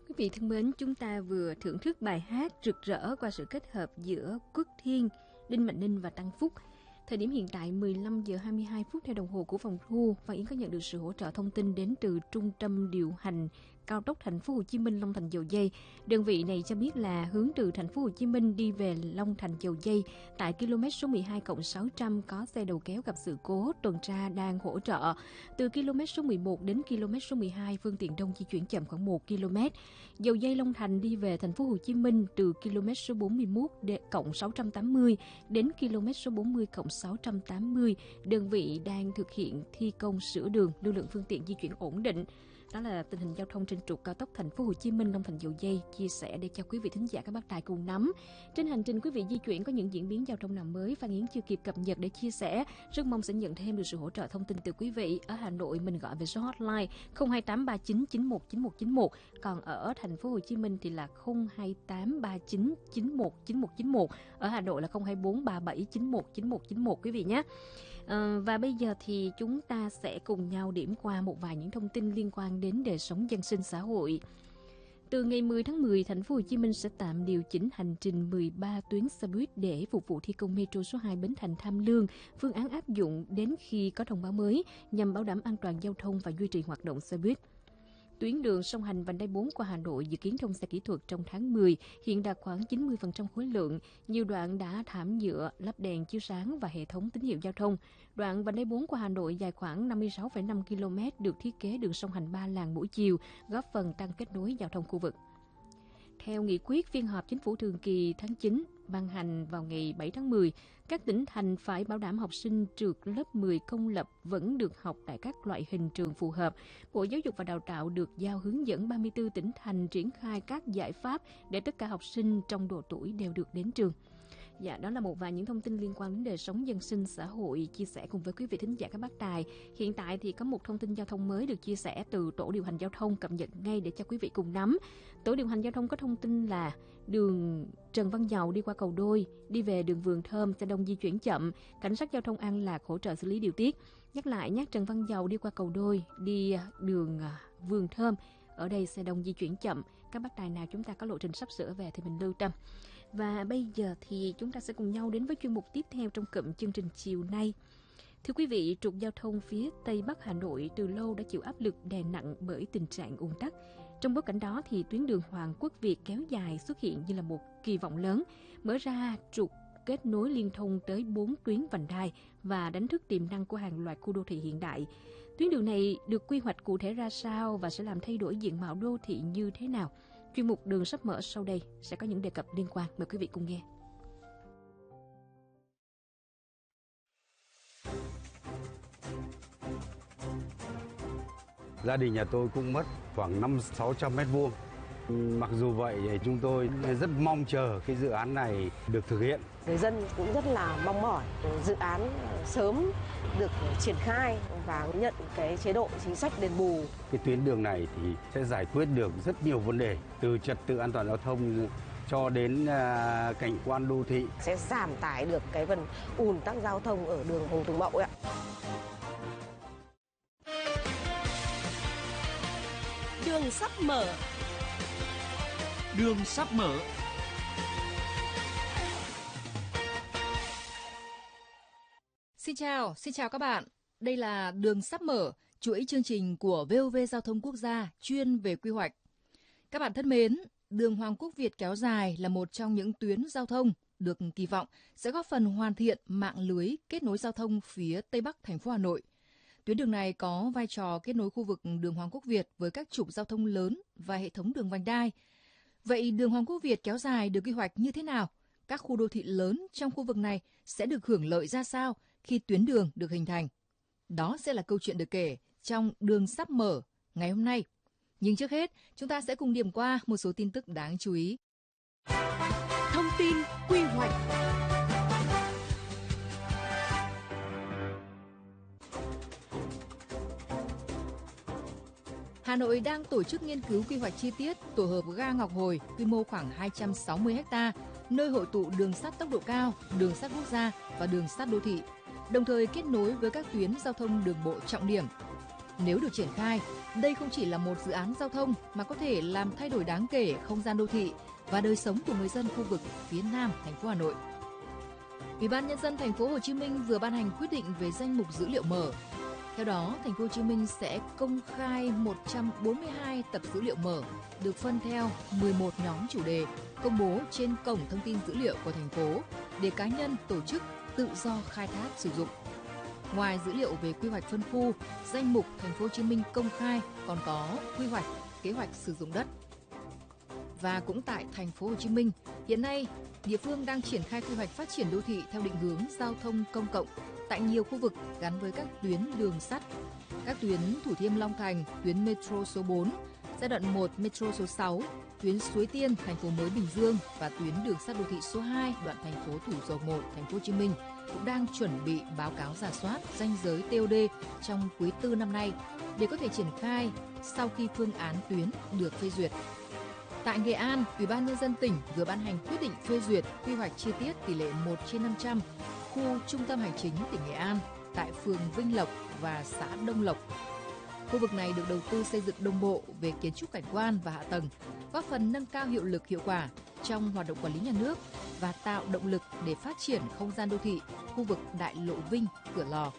Quý vị thân mến, chúng ta vừa thưởng thức bài hát rực rỡ qua sự kết hợp giữa Quốc Thiên, Đinh Mạnh Ninh và Tăng Phúc. Thời điểm hiện tại 15 giờ 22 phút theo đồng hồ của phòng thu, Văn Yến có nhận được sự hỗ trợ thông tin đến từ Trung tâm điều hành cao tốc Thành phố Hồ Chí Minh Long Thành Dầu Giây. Đơn vị này cho biết là hướng từ Thành phố Hồ Chí Minh đi về Long Thành Dầu Giây tại km số 12+600 có xe đầu kéo gặp sự cố, tuần tra đang hỗ trợ. Từ km số 11 đến km số 12 phương tiện đông di chuyển chậm khoảng 1 km. Dầu Giây Long Thành đi về Thành phố Hồ Chí Minh từ km số 41+680 đến km số 40+680, đơn vị đang thực hiện thi công sửa đường, lưu lượng phương tiện di chuyển ổn định. Đó là tình hình giao thông trên trục cao tốc Thành phố Hồ Chí Minh Long Thành Dầu Giây, chia sẻ để cho quý vị thính giả các bác đài cùng nắm. Trên hành trình quý vị di chuyển có những diễn biến giao thông nào mới, Phan Yến chưa kịp cập nhật để chia sẻ, rất mong sẽ nhận thêm được sự hỗ trợ thông tin từ quý vị. Ở Hà Nội mình gọi về số hotline 02839919191, còn ở Thành phố Hồ Chí Minh thì là 02839919191, ở Hà Nội là 02437919191 quý vị nhé. Và bây giờ thì chúng ta sẽ cùng nhau điểm qua một vài những thông tin liên quan đến đời sống dân sinh xã hội. Từ ngày 10 tháng 10, Thành phố Hồ Chí Minh sẽ tạm điều chỉnh hành trình 13 tuyến xe buýt để phục vụ thi công Metro số 2 Bến Thành Tham Lương. Phương án áp dụng đến khi có thông báo mới nhằm bảo đảm an toàn giao thông và duy trì hoạt động xe buýt. Tuyến đường song hành vành đai 4 qua Hà Nội dự kiến thông xe kỹ thuật trong tháng 10, hiện đạt khoảng 90% khối lượng. Nhiều đoạn đã thảm nhựa, lắp đèn chiếu sáng và hệ thống tín hiệu giao thông. Đoạn vành đai 4 qua Hà Nội dài khoảng 56,5 km được thiết kế đường song hành 3 làn mỗi chiều, góp phần tăng kết nối giao thông khu vực. Theo nghị quyết phiên họp chính phủ thường kỳ tháng 9 ban hành vào ngày 7 tháng 10, các tỉnh thành phải bảo đảm học sinh trượt lớp 10 công lập vẫn được học tại các loại hình trường phù hợp. Bộ Giáo dục và Đào tạo được giao hướng dẫn 34 tỉnh thành triển khai các giải pháp để tất cả học sinh trong độ tuổi đều được đến trường. Dạ, đó là một vài những thông tin liên quan đến đời sống dân sinh xã hội chia sẻ cùng với quý vị thính giả các bác đài. Hiện tại thì có một thông tin giao thông mới được chia sẻ từ tổ điều hành giao thông, cập nhật ngay để cho quý vị cùng nắm. Tổ điều hành giao thông có thông tin là đường Trần Văn Dầu đi qua cầu Đôi, đi về đường Vườn Thơm xe đông di chuyển chậm, cảnh sát giao thông An Lạc hỗ trợ xử lý điều tiết. Nhắc lại nhé, Trần Văn Dầu đi qua cầu Đôi, đi đường Vườn Thơm, ở đây xe đông di chuyển chậm. Các bác đài nào chúng ta có lộ trình sắp sửa về thì mình lưu tâm. Và bây giờ thì chúng ta sẽ cùng nhau đến với chuyên mục tiếp theo trong cụm chương trình chiều nay. Thưa quý vị, trục giao thông phía Tây Bắc Hà Nội từ lâu đã chịu áp lực đè nặng bởi tình trạng ùn tắc. Trong bối cảnh đó thì tuyến đường Hoàng Quốc Việt kéo dài xuất hiện như là một kỳ vọng lớn, mở ra trục kết nối liên thông tới 4 tuyến vành đai và đánh thức tiềm năng của hàng loạt khu đô thị hiện đại. Tuyến đường này được quy hoạch cụ thể ra sao và sẽ làm thay đổi diện mạo đô thị như thế nào? Chuyên mục Đường sắp mở sau đây sẽ có những đề cập liên quan. Mời quý vị cùng nghe. Gia đình nhà tôi cũng mất khoảng 500-600 mét vuông. Mặc dù vậy thì chúng tôi rất mong chờ cái dự án này được thực hiện. Người dân cũng rất là mong mỏi dự án sớm được triển khai và nhận cái chế độ chính sách đền bù. Cái tuyến đường này thì sẽ giải quyết được rất nhiều vấn đề, từ trật tự an toàn giao thông cho đến cảnh quan đô thị. Sẽ giảm tải được cái phần ùn tắc giao thông ở đường Hồ Tùng Mậu ạ. Đường sắp mở. Đường sắp mở. Xin chào các bạn. Đây là Đường sắp mở, chuỗi chương trình của VOV Giao thông Quốc gia chuyên về quy hoạch. Các bạn thân mến, đường Hoàng Quốc Việt kéo dài là một trong những tuyến giao thông được kỳ vọng sẽ góp phần hoàn thiện mạng lưới kết nối giao thông phía Tây Bắc thành phố Hà Nội. Tuyến đường này có vai trò kết nối khu vực đường Hoàng Quốc Việt với các trục giao thông lớn và hệ thống đường vành đai. Vậy đường Hoàng Quốc Việt kéo dài được quy hoạch như thế nào? Các khu đô thị lớn trong khu vực này sẽ được hưởng lợi ra sao khi tuyến đường được hình thành? Đó sẽ là câu chuyện được kể trong Đường sắp mở ngày hôm nay. Nhưng trước hết, chúng ta sẽ cùng điểm qua một số tin tức đáng chú ý. Thông tin quy hoạch. Hà Nội đang tổ chức nghiên cứu quy hoạch chi tiết tổ hợp ga Ngọc Hồi quy mô khoảng 260 ha, nơi hội tụ đường sắt tốc độ cao, đường sắt quốc gia và đường sắt đô thị, đồng thời kết nối với các tuyến giao thông đường bộ trọng điểm. Nếu được triển khai, đây không chỉ là một dự án giao thông mà có thể làm thay đổi đáng kể không gian đô thị và đời sống của người dân khu vực phía Nam thành phố Hà Nội. Ủy ban Nhân dân thành phố Hồ Chí Minh vừa ban hành quyết định về danh mục dữ liệu mở. Theo đó, thành phố Hồ Chí Minh sẽ công khai 142 tập dữ liệu mở được phân theo 11 nhóm chủ đề công bố trên cổng thông tin dữ liệu của thành phố để cá nhân, tổ chức tự do khai thác sử dụng. Ngoài dữ liệu về quy hoạch phân khu, danh mục thành phố Hồ Chí Minh công khai còn có quy hoạch, kế hoạch sử dụng đất. Và cũng tại thành phố Hồ Chí Minh, hiện nay địa phương đang triển khai quy hoạch phát triển đô thị theo định hướng giao thông công cộng tại nhiều khu vực gắn với các tuyến đường sắt, các tuyến Thủ Thiêm Long Thành, tuyến metro số 4, giai đoạn 1 metro số 6, tuyến Suối Tiên, thành phố mới Bình Dương và tuyến đường sắt đô thị số 2 đoạn thành phố Thủ Dầu Một, thành phố Hồ Chí Minh cũng đang chuẩn bị báo cáo rà soát ranh giới TOD trong quý 4 năm nay để có thể triển khai sau khi phương án tuyến được phê duyệt. Tại Nghệ An, Ủy ban Nhân dân tỉnh vừa ban hành quyết định phê duyệt quy hoạch chi tiết tỷ lệ 1/500 khu trung tâm hành chính tỉnh Nghệ An tại phường Vinh Lộc và xã Đông Lộc. Khu vực này được đầu tư xây dựng đồng bộ về kiến trúc cảnh quan và hạ tầng, góp phần nâng cao hiệu lực hiệu quả trong hoạt động quản lý nhà nước và tạo động lực để phát triển không gian đô thị khu vực Đại lộ Vinh, Cửa Lò.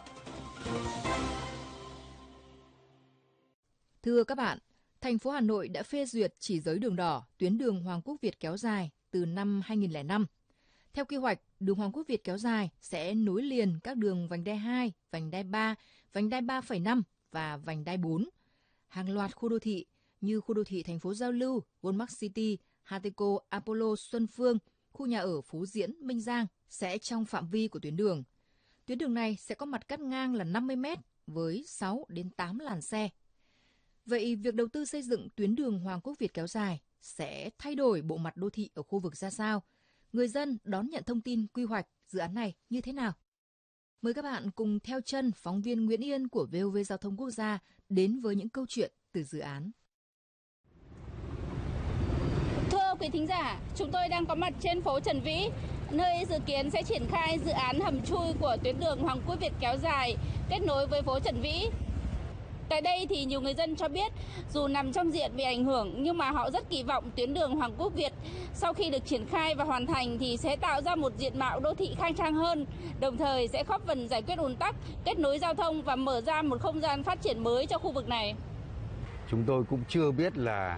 Thưa các bạn, thành phố Hà Nội đã phê duyệt chỉ giới đường đỏ tuyến đường Hoàng Quốc Việt kéo dài từ năm 2005. Theo quy hoạch, đường Hoàng Quốc Việt kéo dài sẽ nối liền các đường vành đai 2, vành đai 3, vành đai 3,5 và vành đai 4. Hàng loạt khu đô thị như khu đô thị thành phố Giao lưu, Goldmark City, Hateco, Apollo, Xuân Phương, khu nhà ở Phú Diễn, Minh Giang sẽ trong phạm vi của tuyến đường. Tuyến đường này sẽ có mặt cắt ngang là 50 m với 6 đến 8 làn xe. Vậy việc đầu tư xây dựng tuyến đường Hoàng Quốc Việt kéo dài sẽ thay đổi bộ mặt đô thị ở khu vực ra sao? Người dân đón nhận thông tin quy hoạch dự án này như thế nào? Mời các bạn cùng theo chân phóng viên Nguyễn Yên của VOV Giao thông Quốc gia đến với những câu chuyện từ dự án. Thưa quý thính giả, chúng tôi đang có mặt trên phố Trần Vĩ, nơi dự kiến sẽ triển khai dự án hầm chui của tuyến đường Hoàng Quốc Việt kéo dài kết nối với phố Trần Vĩ. Tại đây thì nhiều người dân cho biết dù nằm trong diện bị ảnh hưởng nhưng mà họ rất kỳ vọng tuyến đường Hoàng Quốc Việt sau khi được triển khai và hoàn thành thì sẽ tạo ra một diện mạo đô thị khang trang hơn, đồng thời sẽ góp phần giải quyết ùn tắc, kết nối giao thông và mở ra một không gian phát triển mới cho khu vực này. Chúng tôi cũng chưa biết là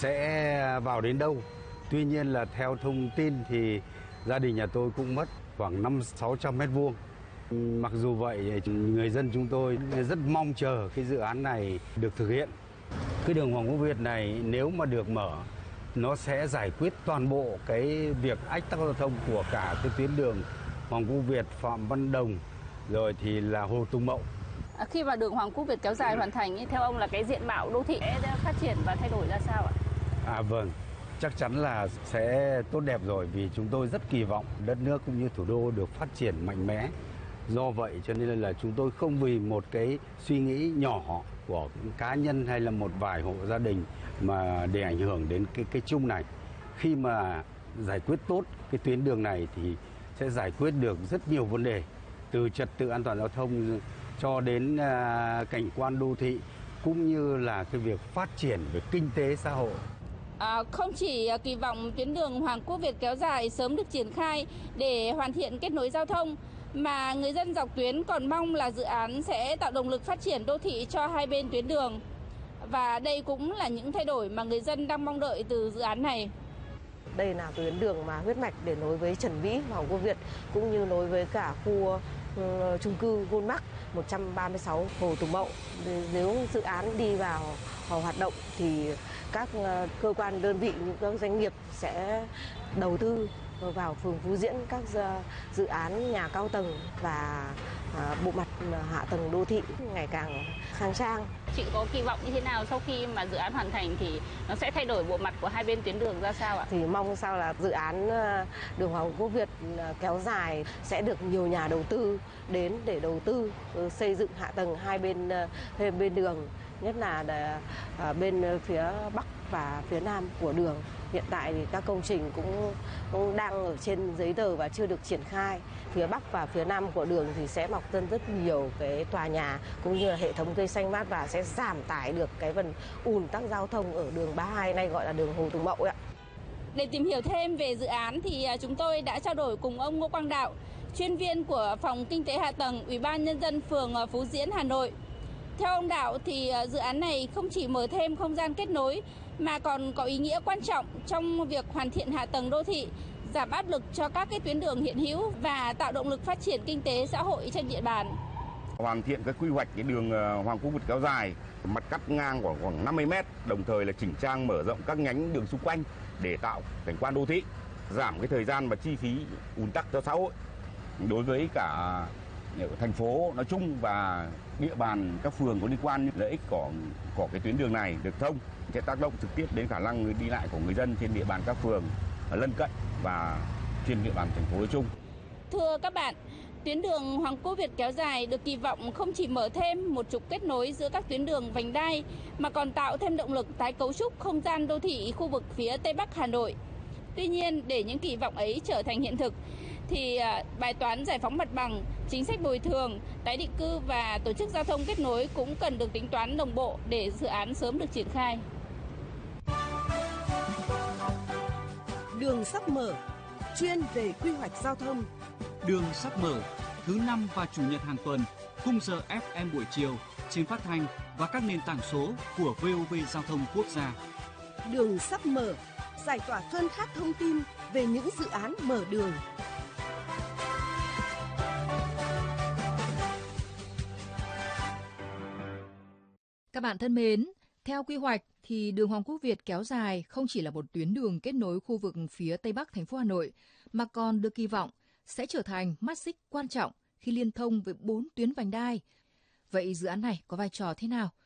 sẽ vào đến đâu. Tuy nhiên là theo thông tin thì gia đình nhà tôi cũng mất khoảng 500-600 mét vuông. Mặc dù vậy, người dân chúng tôi rất mong chờ cái dự án này được thực hiện. Cái đường Hoàng Quốc Việt này nếu mà được mở, nó sẽ giải quyết toàn bộ cái việc ách tắc giao thông của cả cái tuyến đường Hoàng Quốc Việt, Phạm Văn Đồng, rồi thì là Hồ Tùng Mậu. Khi mà đường Hoàng Quốc Việt kéo dài hoàn thành, theo ông là cái diện mạo đô thị sẽ phát triển và thay đổi ra sao ạ? Vâng, chắc chắn là sẽ tốt đẹp rồi vì chúng tôi rất kỳ vọng đất nước cũng như thủ đô được phát triển mạnh mẽ. Do vậy cho nên là chúng tôi không vì một cái suy nghĩ nhỏ của cá nhân hay là một vài hộ gia đình mà để ảnh hưởng đến cái chung này. Khi mà giải quyết tốt cái tuyến đường này thì sẽ giải quyết được rất nhiều vấn đề, từ trật tự an toàn giao thông cho đến cảnh quan đô thị cũng như là cái việc phát triển về kinh tế xã hội. Không chỉ kỳ vọng tuyến đường Hoàng Quốc Việt kéo dài sớm được triển khai để hoàn thiện kết nối giao thông, mà người dân dọc tuyến còn mong là dự án sẽ tạo động lực phát triển đô thị cho hai bên tuyến đường. Và đây cũng là những thay đổi mà người dân đang mong đợi từ dự án này. Đây là tuyến đường mà huyết mạch để nối với Trần Vĩ, Hoàng Quốc Việt cũng như nối với cả khu chung cư Goldmark 136 Hồ Tùng Mậu. Nếu dự án đi vào hoạt động thì các cơ quan đơn vị như các doanh nghiệp sẽ đầu tư vào phường Phú Diễn các dự án nhà cao tầng và bộ mặt hạ tầng đô thị ngày càng khang trang. Chị có kỳ vọng như thế nào sau khi mà dự án hoàn thành thì nó sẽ thay đổi bộ mặt của hai bên tuyến đường ra sao ạ? Thì mong sao là dự án đường Hoàng Quốc Việt kéo dài sẽ được nhiều nhà đầu tư đến để đầu tư xây dựng hạ tầng hai bên đường nhất là bên phía Bắc và phía Nam của đường. Hiện tại thì các công trình cũng đang ở trên giấy tờ và chưa được triển khai. Phía Bắc và phía Nam của đường thì sẽ mọc lên rất nhiều cái tòa nhà cũng như là hệ thống cây xanh mát và sẽ giảm tải được cái phần ùn tắc giao thông ở đường 32 nay gọi là đường Hồ Tùng Mậu ạ. Để tìm hiểu thêm về dự án thì chúng tôi đã trao đổi cùng ông Ngô Quang Đạo, chuyên viên của Phòng Kinh tế Hạ tầng Ủy ban Nhân dân phường Phú Diễn, Hà Nội. Theo ông Đạo thì dự án này không chỉ mở thêm không gian kết nối mà còn có ý nghĩa quan trọng trong việc hoàn thiện hạ tầng đô thị, giảm áp lực cho các cái tuyến đường hiện hữu và tạo động lực phát triển kinh tế xã hội trên địa bàn. Hoàn thiện cái quy hoạch cái đường Hoàng Quốc Việt kéo dài, mặt cắt ngang khoảng 50 m, đồng thời là chỉnh trang mở rộng các nhánh đường xung quanh để tạo cảnh quan đô thị, giảm cái thời gian và chi phí ùn tắc cho xã hội. Đối với cả thành phố nói chung và địa bàn các phường có liên quan, lợi ích của cái tuyến đường này được thông sẽ tác động trực tiếp đến khả năng đi lại của người dân trên địa bàn các phường lân cận và trên địa bàn thành phố nói chung. Thưa các bạn, tuyến đường Hoàng Quốc Việt kéo dài được kỳ vọng không chỉ mở thêm một trục kết nối giữa các tuyến đường vành đai mà còn tạo thêm động lực tái cấu trúc không gian đô thị khu vực phía Tây Bắc Hà Nội. Tuy nhiên, để những kỳ vọng ấy trở thành hiện thực thì bài toán giải phóng mặt bằng, chính sách bồi thường, tái định cư và tổ chức giao thông kết nối cũng cần được tính toán đồng bộ để dự án sớm được triển khai. Đường sắp mở, chuyên về quy hoạch giao thông. Đường sắp mở, thứ 5 và chủ nhật hàng tuần, khung giờ FM buổi chiều trên phát thanh và các nền tảng số của VOV Giao thông Quốc gia. Đường sắp mở, giải tỏa cơn khát thông tin về những dự án mở đường. Các bạn thân mến, theo quy hoạch thì đường Hoàng Quốc Việt kéo dài không chỉ là một tuyến đường kết nối khu vực phía Tây Bắc thành phố Hà Nội, mà còn được kỳ vọng sẽ trở thành mắt xích quan trọng khi liên thông với 4 tuyến vành đai. Vậy dự án này có vai trò thế nào